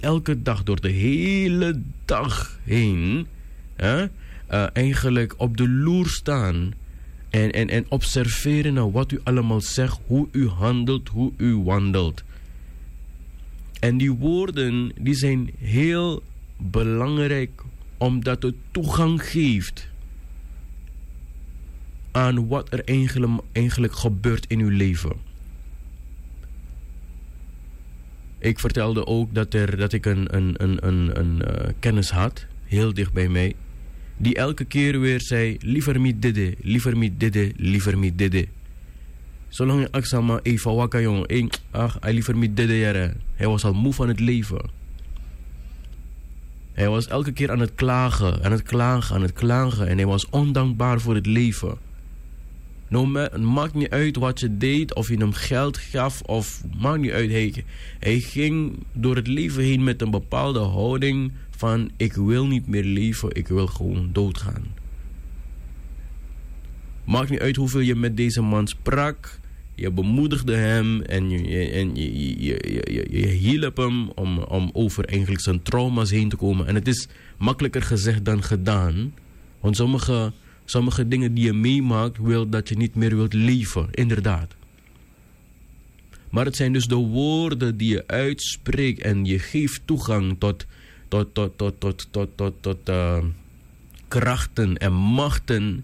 elke dag, door de hele dag heen, eigenlijk op de loer staan en observeren naar wat u allemaal zegt, hoe u handelt, hoe u wandelt. En die woorden, die zijn heel belangrijk, omdat het toegang geeft aan wat er eigenlijk gebeurt in uw leven. Ik vertelde ook dat ik een kennis had, heel dicht bij mij, die elke keer weer zei, liever niet dit, liever niet dit, liever niet dit. Zolang ik zeg even wakker jongen, hij liever niet dit jaren. Hij was al moe van het leven. Hij was elke keer aan het klagen, aan het klagen, aan het klagen. En hij was ondankbaar voor het leven. Het maakt niet uit wat je deed, of je hem geld gaf, of maakt niet uit. Hij ging door het leven heen met een bepaalde houding van, ik wil niet meer leven, ik wil gewoon doodgaan. Maakt niet uit hoeveel je met deze man sprak. Je bemoedigde hem en je hielp hem om over eigenlijk zijn trauma's heen te komen. En het is makkelijker gezegd dan gedaan. Want sommige dingen die je meemaakt, wil dat je niet meer wilt leven, inderdaad. Maar het zijn dus de woorden die je uitspreekt en je geeft toegang tot krachten en machten,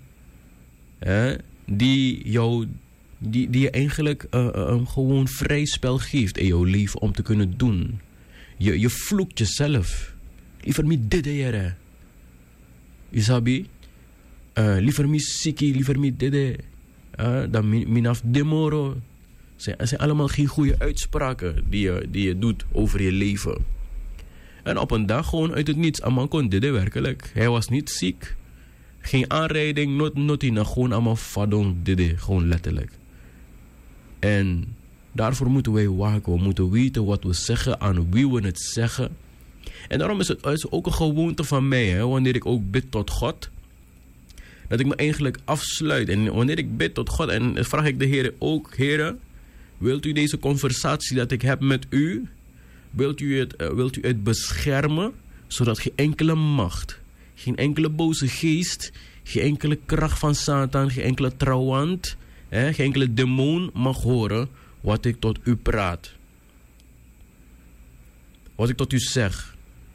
die je eigenlijk gewoon vrij spel geeft in jouw leven om te kunnen doen. Je vloekt jezelf. Liever niet dit jaren. Isabi? Liever niet siki, liever niet dit. Dan minaf demoro. Het zijn allemaal geen goede uitspraken die je doet over je leven. En op een dag gewoon uit het niets. Aman kon dit werkelijk. Hij was niet ziek. Geen aanrijding, notina. Gewoon allemaal fadong dit. Gewoon letterlijk. En daarvoor moeten wij waken. We moeten weten wat we zeggen, aan wie we het zeggen. En daarom is het ook een gewoonte van mij, wanneer ik ook bid tot God, dat ik me eigenlijk afsluit. En wanneer ik bid tot God, en vraag ik de Heer ook, Heer, wilt u deze conversatie dat ik heb met u, wilt u het beschermen, zodat geen enkele macht, geen enkele boze geest, geen enkele kracht van Satan, geen enkele trouwant, geen enkele demon mag horen wat ik tot u praat. Wat ik tot u zeg.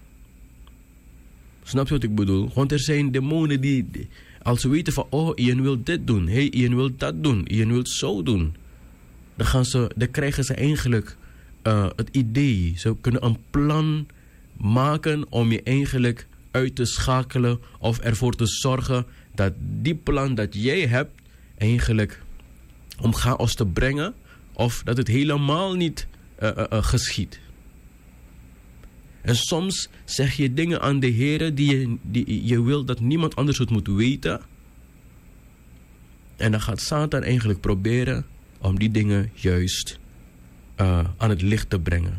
Snap je wat ik bedoel? Want er zijn demonen die als ze weten van, oh, Ian wil dit doen. Hey, Ian wil dat doen. Ian wil zo doen. Dan krijgen ze eigenlijk het idee. Ze kunnen een plan maken om je eigenlijk uit te schakelen of ervoor te zorgen dat die plan dat jij hebt eigenlijk om chaos te brengen of dat het helemaal niet geschiet. En soms zeg je dingen aan de Heer die je wil dat niemand anders het moet weten. En dan gaat Satan eigenlijk proberen om die dingen juist aan het licht te brengen.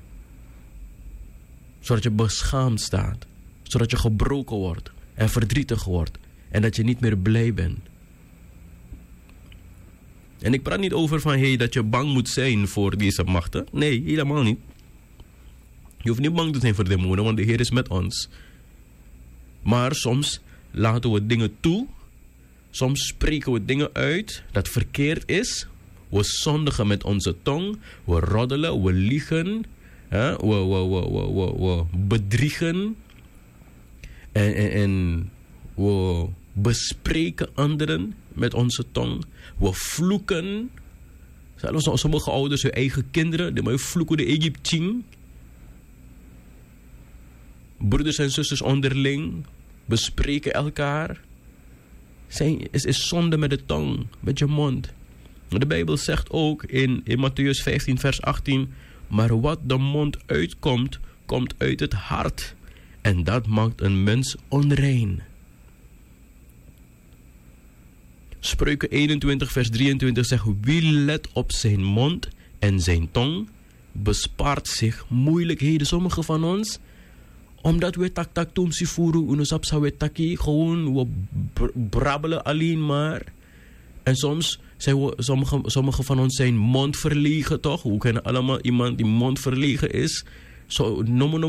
Zodat je beschaamd staat. Zodat je gebroken wordt en verdrietig wordt. En dat je niet meer blij bent. En ik praat niet over van dat je bang moet zijn voor deze machten. Nee, helemaal niet. Je hoeft niet bang te zijn voor demonen, want de Heer is met ons. Maar soms laten we dingen toe. Soms spreken we dingen uit dat verkeerd is. We zondigen met onze tong. We roddelen, we liegen. We bedriegen. En we bespreken anderen met onze tong. We vloeken. Zelfs sommige ouders, hun eigen kinderen, die vloeken de Egyptien. Broeders en zusters onderling bespreken elkaar. Is zonde met de tong, met je mond. De Bijbel zegt ook in Mattheüs 15 vers 18... maar wat de mond uitkomt, komt uit het hart. En dat maakt een mens onrein. Spreuken 21 vers 23 zegt... wie let op zijn mond en zijn tong, bespaart zich moeilijkheden. Sommigen van ons, omdat we tak toen si furu unosap sa we taki, gewoon we brabbelen alleen maar. En soms zijn we, sommige van ons zijn mondverlegen, toch? We kennen allemaal iemand die mondverlegen is. Zo,